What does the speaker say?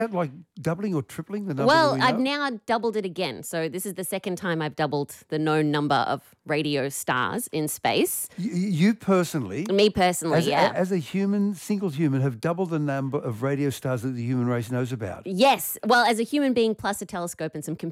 that like doubling or tripling the number that Well, we I've know? now doubled it again. So this is the second time I've doubled the known number of radio stars in space. You personally, Me personally, yeah. as a human, single human, have doubled the number of radio stars that the human race knows about. Yes. Well, as a human being plus a telescope and some